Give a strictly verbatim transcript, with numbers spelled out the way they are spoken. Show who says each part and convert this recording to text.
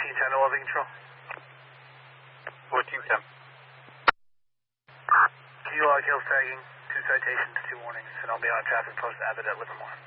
Speaker 1: eighteen ten to Loving Control.
Speaker 2: What you have?
Speaker 1: Key log, hills tagging, two citations, two warnings, and I'll be on traffic post Abbott at Livermore.